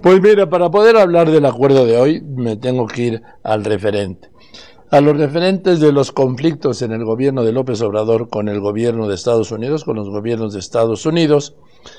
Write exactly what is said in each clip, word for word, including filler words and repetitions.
Pues mira, para poder hablar del acuerdo de hoy, me tengo que ir al referente. A los referentes de los conflictos en el gobierno de López Obrador con el gobierno de Estados Unidos, con los gobiernos de Estados Unidos,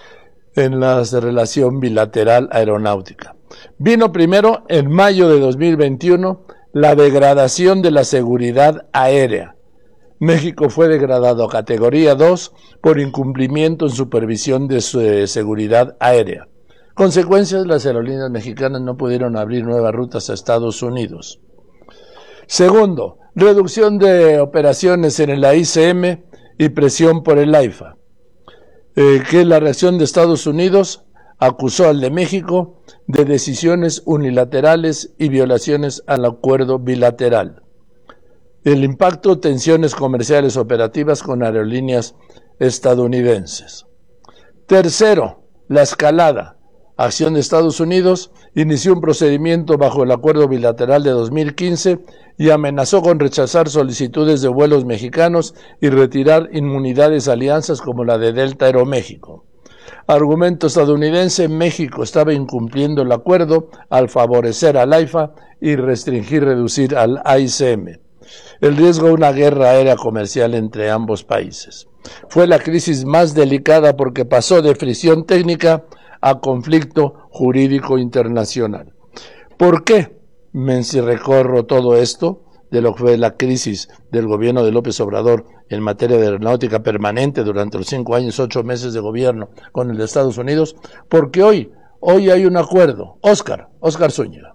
en la relación bilateral aeronáutica. Vino primero, en mayo de dos mil veintiuno, la degradación de la seguridad aérea. México fue degradado a categoría dos por incumplimiento en supervisión de su eh, seguridad aérea. Consecuencias, las aerolíneas mexicanas no pudieron abrir nuevas rutas a Estados Unidos. Segundo, reducción de operaciones en el A I C M y presión por el AIFA. Eh, que la reacción de Estados Unidos acusó al de México de decisiones unilaterales y violaciones al acuerdo bilateral. El impacto, tensiones comerciales operativas con aerolíneas estadounidenses. Tercero, la escalada. Acción de Estados Unidos inició un procedimiento bajo el acuerdo bilateral de dos mil quince y amenazó con rechazar solicitudes de vuelos mexicanos y retirar inmunidades a alianzas como la de Delta Aeroméxico. Argumento estadounidense: México estaba incumpliendo el acuerdo al favorecer al AIFA y restringir, reducir al A I C M. El riesgo de una guerra aérea comercial entre ambos países. Fue la crisis más delicada porque pasó de fricción técnica a conflicto jurídico internacional. ¿Por qué me recorro todo esto de lo que fue la crisis del gobierno de López Obrador en materia de aeronáutica permanente durante los cinco años, ocho meses de gobierno con el de Estados Unidos? Porque hoy, hoy hay un acuerdo. Óscar, Óscar Zúñiga.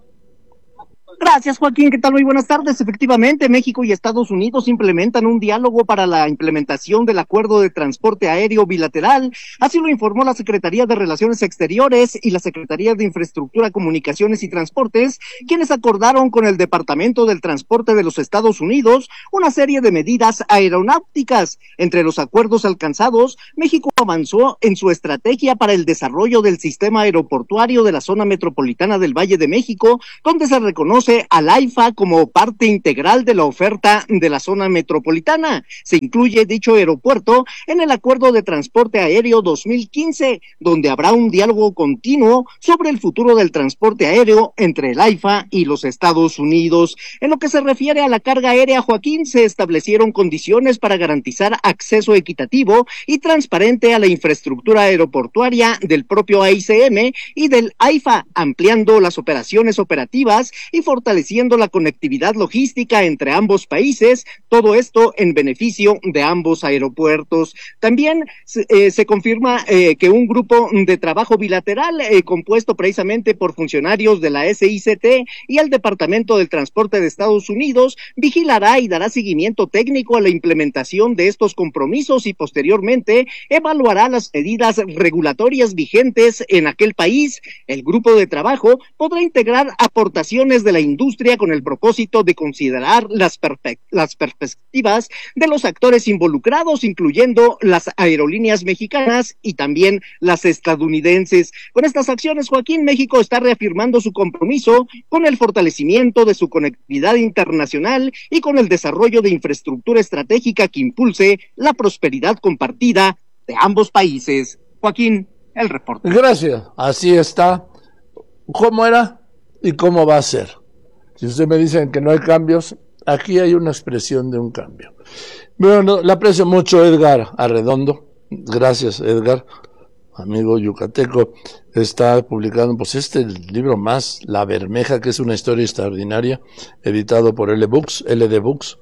Gracias, Joaquín. ¿Qué tal? Muy buenas tardes. Efectivamente, México y Estados Unidos implementan un diálogo para la implementación del acuerdo de transporte aéreo bilateral. Así lo informó la Secretaría de Relaciones Exteriores y la Secretaría de Infraestructura, Comunicaciones y Transportes, quienes acordaron con el Departamento del Transporte de los Estados Unidos una serie de medidas aeronáuticas. Entre los acuerdos alcanzados, México avanzó en su estrategia para el desarrollo del sistema aeroportuario de la zona metropolitana del Valle de México, donde se reconoce al AIFA como parte integral de la oferta de la zona metropolitana. Se incluye dicho aeropuerto en el Acuerdo de Transporte Aéreo dos mil quince, donde habrá un diálogo continuo sobre el futuro del transporte aéreo entre el AIFA y los Estados Unidos. En lo que se refiere a la carga aérea, Joaquín, se establecieron condiciones para garantizar acceso equitativo y transparente a la infraestructura aeroportuaria del propio A I C M y del AIFA, ampliando las operaciones operativas y fortaleciendo la conectividad logística entre ambos países, todo esto en beneficio de ambos aeropuertos. También eh, se confirma eh, que un grupo de trabajo bilateral eh, compuesto precisamente por funcionarios de la S I C T y el Departamento del Transporte de Estados Unidos vigilará y dará seguimiento técnico a la implementación de estos compromisos y posteriormente evaluará las medidas regulatorias vigentes en aquel país. El grupo de trabajo podrá integrar aportaciones de la industria con el propósito de considerar las, perpe- las perspectivas de los actores involucrados, incluyendo las aerolíneas mexicanas y también las estadounidenses. Con estas acciones, Joaquín, México está reafirmando su compromiso con el fortalecimiento de su conectividad internacional y con el desarrollo de infraestructura estratégica que impulse la prosperidad compartida de ambos países. Joaquín, el reporte. Gracias. Así está. ¿Cómo era y cómo va a ser? Si ustedes me dicen que no hay cambios, aquí hay una expresión de un cambio. Bueno, le aprecio mucho Edgar Arredondo. Gracias, Edgar, amigo yucateco. Está publicando pues este libro más, La Bermeja, que es una historia extraordinaria, editado por L Books, L D Books.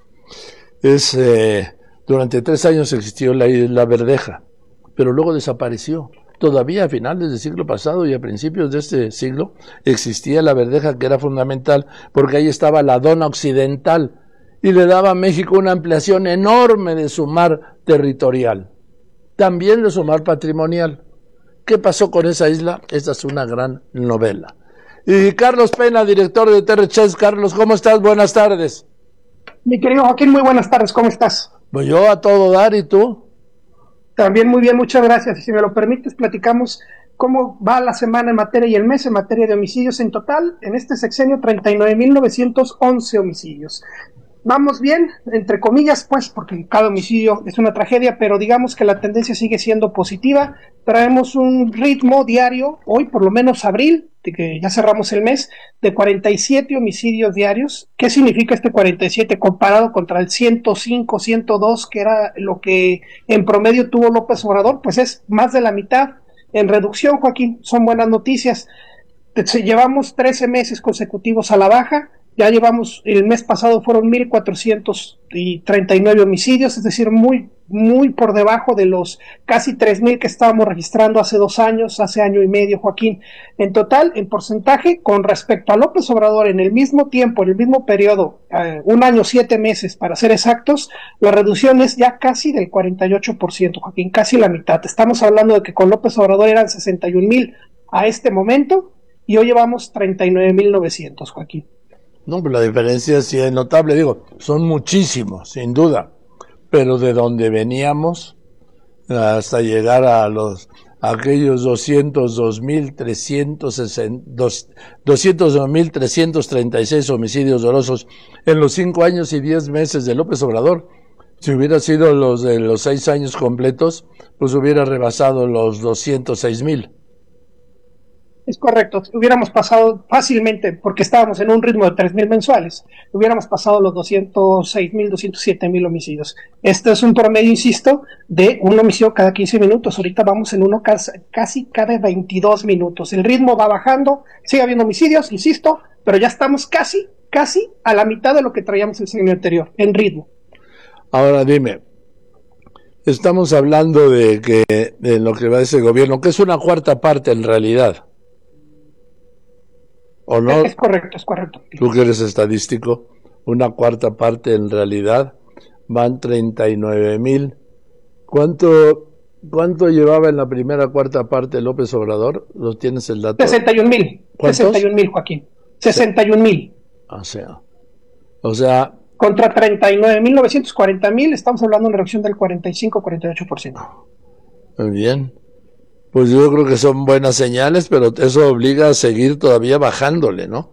Es, eh, durante tres años existió la Isla Verdeja, pero luego desapareció. Todavía a finales del siglo pasado y a principios de este siglo existía la Verdeja, que era fundamental porque ahí estaba la Dona Occidental y le daba a México una ampliación enorme de su mar territorial, también de su mar patrimonial. ¿Qué pasó con esa isla? Esta es una gran novela. Y Carlos Pena, director de T R Chess. Carlos, ¿cómo estás? Buenas tardes. Mi querido Joaquín, muy buenas tardes, ¿cómo estás? Pues yo a todo dar, ¿y tú? También muy bien, muchas gracias. Y si me lo permites, platicamos cómo va la semana en materia y el mes en materia de homicidios. En total, en este sexenio, treinta y nueve mil novecientos once homicidios. vamos bien, entre comillas, pues, porque cada homicidio es una tragedia, pero digamos que la tendencia sigue siendo positiva. Traemos un ritmo diario, hoy por lo menos abril, de que ya cerramos el mes, de cuarenta y siete homicidios diarios. ¿Qué significa este cuarenta y siete comparado contra el ciento cinco, ciento dos, que era lo que en promedio tuvo López Obrador? Pues es más de la mitad en reducción, Joaquín. Son buenas noticias. Llevamos trece meses consecutivos a la baja. Ya llevamos, el mes pasado fueron mil cuatrocientos treinta y nueve homicidios, es decir, muy, muy por debajo de los casi tres mil que estábamos registrando hace dos años, hace año y medio, Joaquín. En total, en porcentaje, con respecto a López Obrador, en el mismo tiempo, en el mismo periodo, eh, un año, siete meses, para ser exactos, la reducción es ya casi del cuarenta y ocho por ciento, Joaquín, casi la mitad. Estamos hablando de que con López Obrador eran sesenta y un mil a este momento, y hoy llevamos treinta y nueve mil novecientos, Joaquín. No, pero la diferencia sí es notable, digo, son muchísimos, sin duda, pero de donde veníamos hasta llegar a los a aquellos doscientos dos mil trescientos treinta y seis homicidios dolosos en los cinco años y diez meses de López Obrador. Si hubiera sido los de los seis años completos, pues hubiera rebasado los doscientos seis mil. Es correcto, hubiéramos pasado fácilmente, porque estábamos en un ritmo de tres mil mensuales, hubiéramos pasado los doscientos seis mil, doscientos siete mil homicidios. Este es un promedio, insisto, de un homicidio cada quince minutos. Ahorita vamos en uno casi, casi cada veintidós minutos. El ritmo va bajando, sigue habiendo homicidios, insisto, pero ya estamos casi, casi a la mitad de lo que traíamos el año anterior, en ritmo. Ahora dime, estamos hablando de que de lo que va ese gobierno, que es una cuarta parte en realidad. ¿O no? Es correcto, es correcto. Tú que eres estadístico, una cuarta parte en realidad, van treinta y nueve mil. ¿Cuánto, ¿Cuánto llevaba en la primera cuarta parte López Obrador? ¿Lo tienes el dato? sesenta y un mil. sesenta y un mil, Joaquín. sesenta y un mil. O sea, o sea... Contra treinta y nueve mil novecientos cuarenta mil, estamos hablando de una reducción del cuarenta y cinco a cuarenta y ocho por ciento. Muy bien. Pues yo creo que son buenas señales, pero eso obliga a seguir todavía bajándole, ¿no?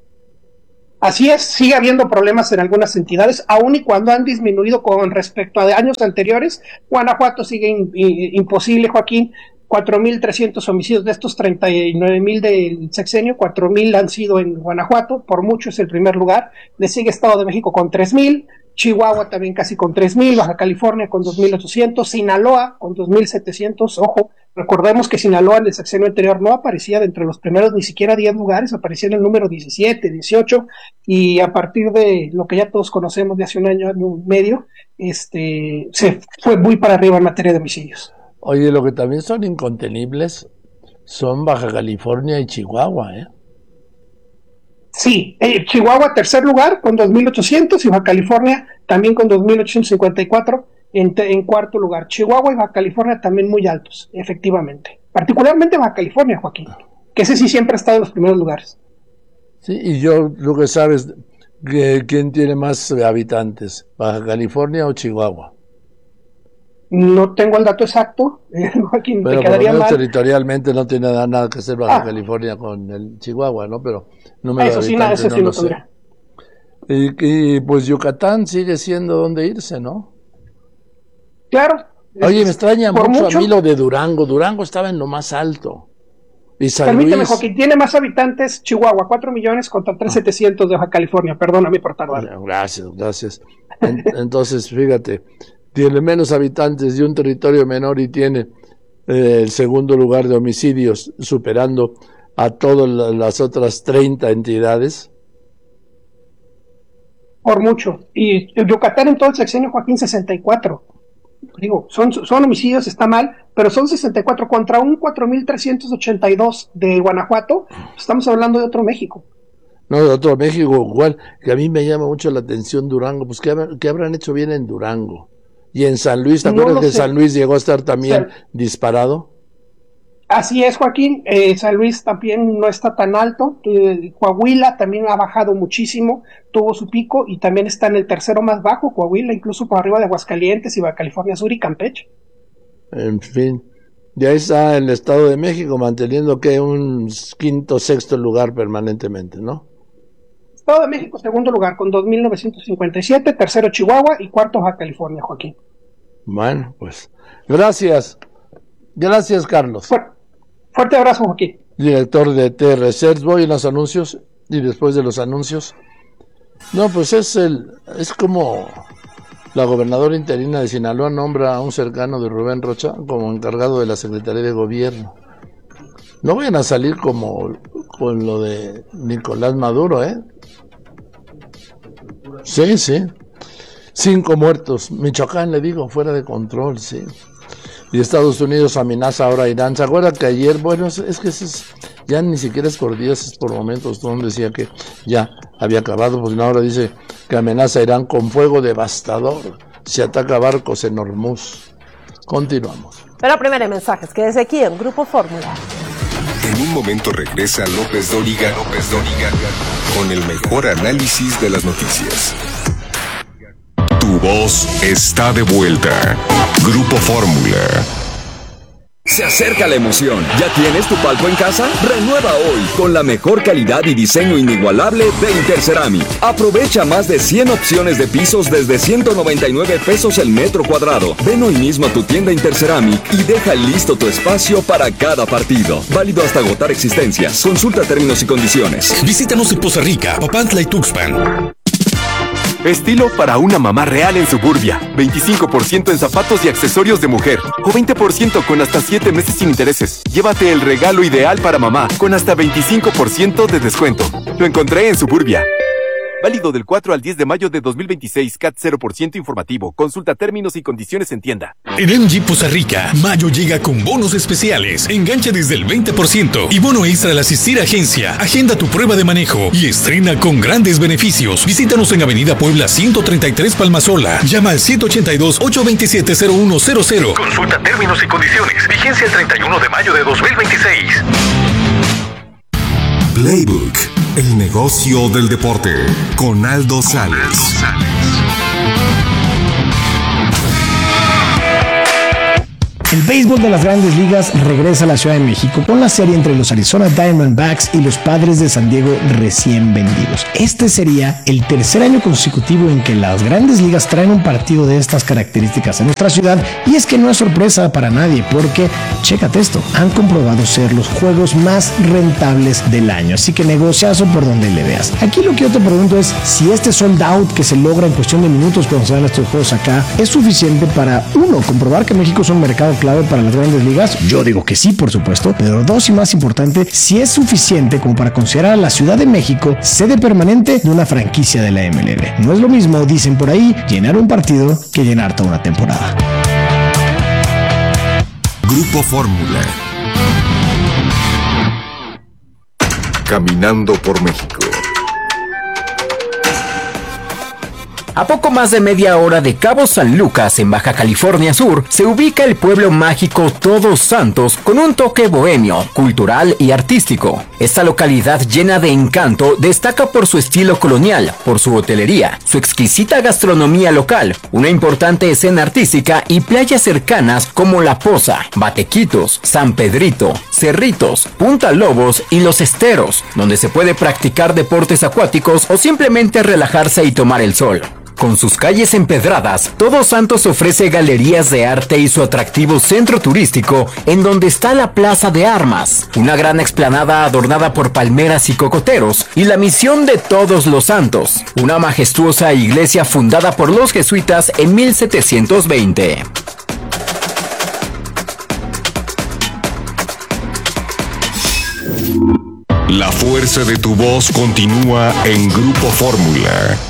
Así es, sigue habiendo problemas en algunas entidades, aun y cuando han disminuido con respecto a años anteriores. Guanajuato sigue in, in, imposible, Joaquín. cuatro mil trescientos homicidios de estos treinta y nueve mil del sexenio, cuatro mil han sido en Guanajuato, por mucho es el primer lugar. Le sigue Estado de México con tres mil, Chihuahua también casi con tres mil, Baja California con dos mil ochocientos, Sinaloa con dos mil setecientos. Ojo, recordemos que Sinaloa en el sexenio anterior no aparecía de entre los primeros ni siquiera diez lugares, aparecía en el número diecisiete, dieciocho, y a partir de lo que ya todos conocemos de hace un año, año y medio, este, se fue muy para arriba en materia de homicidios. Oye, lo que también son incontenibles son Baja California y Chihuahua, ¿eh? Sí, eh, Chihuahua tercer lugar con dos mil ochocientos y Baja California también con dos mil ochocientos cincuenta y cuatro en, en cuarto lugar. Chihuahua y Baja California también muy altos, efectivamente. Particularmente Baja California, Joaquín, que ese sí siempre ha estado en los primeros lugares. Sí, y yo, lo que sabes, que, ¿quién tiene más habitantes? ¿Baja California o Chihuahua? No tengo el dato exacto, eh, Joaquín, pero me quedaría por lo menos mal. territorialmente no tiene nada, nada que hacer Baja Ah. California con el Chihuahua, ¿no? Pero número Eso de sí, nada, habitantes eso sí no no lo sé. tendrá. Y, y pues Yucatán sigue siendo donde irse, ¿no? Claro. Oye, es- me extraña por mucho, mucho. a mí lo de Durango. Durango estaba en lo más alto. Y San Permíteme, Luis... Joaquín, tiene más habitantes Chihuahua, cuatro millones contra tres mil setecientos de Baja California, perdóname por tardar. Bueno, gracias, gracias. En- entonces, fíjate, tiene menos habitantes de un territorio menor y tiene eh, el segundo lugar de homicidios, superando a todas la- las otras treinta entidades. Por mucho. Y Yucatán en todo el sexenio, Joaquín, sesenta y cuatro. Digo, son, son homicidios, está mal, pero son sesenta y cuatro contra un cuatro mil trescientos ochenta y dos de Guanajuato. Estamos hablando de otro México. No, de otro México, igual, que a mí me llama mucho la atención Durango. Pues, ¿qué, habrá- qué habrán hecho bien en Durango? Y en San Luis, ¿te No acuerdas lo que sé. San Luis llegó a estar también Sí. disparado? Así es, Joaquín. Eh, San Luis también no está tan alto. Eh, Coahuila también ha bajado muchísimo, tuvo su pico y también está en el tercero más bajo, Coahuila, incluso por arriba de Aguascalientes y Baja California Sur y Campeche. En fin, ya está el Estado de México manteniendo que un quinto, sexto lugar permanentemente, ¿no? Estado de México, segundo lugar, con dos mil novecientos cincuenta y siete, tercero Chihuahua y cuarto Baja California, Joaquín. Bueno, pues, gracias. Gracias, Carlos. Fuerte, fuerte abrazo, Joaquín. Director de T Research. Voy en los anuncios y después de los anuncios. No, pues es el, es como la gobernadora interina de Sinaloa nombra a un cercano de Rubén Rocha como encargado de la Secretaría de Gobierno. No vayan a salir como con lo de Nicolás Maduro, ¿eh? Sí, sí. Cinco muertos. Michoacán, le digo, fuera de control, sí. Y Estados Unidos amenaza ahora a Irán. ¿Se acuerdan que ayer, bueno, es, es que es, ya ni siquiera es por días, es por momentos? Trump decía que ya había acabado, pues ahora dice que amenaza a Irán con fuego devastador si ataca barcos en Hormuz. Continuamos. Pero primero hay mensajes, quédese aquí en Grupo Fórmula. En un momento regresa López Dóriga, López Dóriga, con el mejor análisis de las noticias. Tu voz está de vuelta. Grupo Fórmula. Se acerca la emoción. ¿Ya tienes tu palco en casa? Renueva hoy con la mejor calidad y diseño inigualable de Interceramic. Aprovecha más de cien opciones de pisos desde ciento noventa y nueve pesos el metro cuadrado. Ven hoy mismo a tu tienda Interceramic y deja listo tu espacio para cada partido. Válido hasta agotar existencias. Consulta términos y condiciones. Visítanos en Poza Rica, Papantla y Tuxpan. Estilo para una mamá real en Suburbia. veinticinco por ciento en zapatos y accesorios de mujer. O veinte por ciento con hasta siete meses sin intereses. Llévate el regalo ideal para mamá con hasta veinticinco por ciento de descuento. Lo encontré en Suburbia. Válido del cuatro al diez de mayo de dos mil veintiséis. C A T cero por ciento informativo. Consulta términos y condiciones en tienda. En M G Poza Rica, mayo llega con bonos especiales. Engancha desde el veinte por ciento y bono extra al asistir a agencia. Agenda tu prueba de manejo y estrena con grandes beneficios. Visítanos en Avenida Puebla ciento treinta y tres Palmasola. Llama al ciento ochenta y dos, ochocientos veintisiete, cero uno cero cero. Consulta términos y condiciones. Vigencia el treinta y uno de mayo de dos mil veintiséis. Playbook, el negocio del deporte, con Aldo Sales. El béisbol de las Grandes Ligas regresa a la Ciudad de México con la serie entre los Arizona Diamondbacks y los Padres de San Diego recién vendidos. Este sería el tercer año consecutivo en que las Grandes Ligas traen un partido de estas características en nuestra ciudad, y es que no es sorpresa para nadie porque, chécate esto, han comprobado ser los juegos más rentables del año, así que negociazo por donde le veas. Aquí lo que yo te pregunto es si este sold out que se logra en cuestión de minutos cuando se dan estos juegos acá es suficiente para, uno, comprobar que México es un mercado clave para las Grandes Ligas. Yo digo que sí, por supuesto, pero dos, y más importante, si es suficiente como para considerar a la Ciudad de México sede permanente de una franquicia de la M L B. No es lo mismo, dicen por ahí, llenar un partido que llenar toda una temporada. Grupo Fórmula. Caminando por México. A poco más de media hora de Cabo San Lucas, en Baja California Sur, se ubica el pueblo mágico Todos Santos con un toque bohemio, cultural y artístico. Esta localidad llena de encanto destaca por su estilo colonial, por su hotelería, su exquisita gastronomía local, una importante escena artística y playas cercanas como La Poza, Batequitos, San Pedrito, Cerritos, Punta Lobos y Los Esteros, donde se puede practicar deportes acuáticos o simplemente relajarse y tomar el sol. Con sus calles empedradas, Todos Santos ofrece galerías de arte y su atractivo centro turístico, en donde está la Plaza de Armas, una gran explanada adornada por palmeras y cocoteros, y la Misión de Todos los Santos, una majestuosa iglesia fundada por los jesuitas en mil setecientos veinte. La fuerza de tu voz continúa en Grupo Fórmula.